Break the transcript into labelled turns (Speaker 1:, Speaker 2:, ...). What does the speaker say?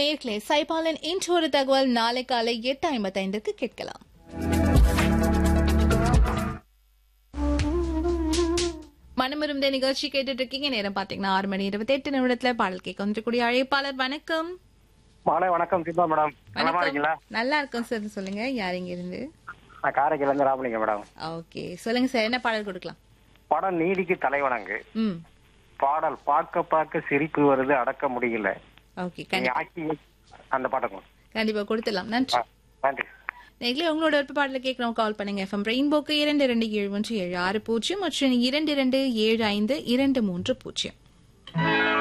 Speaker 1: நேர்களே சைபாலன் இன்று ஒரு தகவல் நாளை காலை 8:55 கேட்கலாம். மனமிருந்த நிகழ்ச்சி கேட்டுட்டு இருக்கீங்க. நேரம் பாத்தீங்கன்னா 6:28 பாடல் கேட்க வந்துக்கூடிய அழைப்பாளர். வணக்கம்.
Speaker 2: மாலை வணக்கம் சிப்பா மேடம். நல்லா இருக்கீங்களா?
Speaker 1: நல்லா இருக்கும் சார். சொல்லுங்க, யார் இங்க இருந்து?
Speaker 2: நான் காரைக்குடில இருந்து ராமலிங்க மேடம்.
Speaker 1: ஓகே, சொல்லுங்க சார், என்ன பாடல் கொடுக்கலாம்?
Speaker 2: படம் நீதிக்கு தலைவணங்கு. பாடல் பார்க்க பார்க்க சிரிப்பு வருது அடக்க முடியல.
Speaker 1: ஓகே,
Speaker 2: அந்த பாட்டம்
Speaker 1: கண்டிப்பா கொடுத்துடலாம். நன்றி.
Speaker 2: நன்றி.
Speaker 1: நேர்களே, உங்களோட விருப்ப பாடல கேட்கணும், கால் பண்ணுங்க. எஃப்எம் ரெயின்போக்கு 227176 மற்றும் 227523.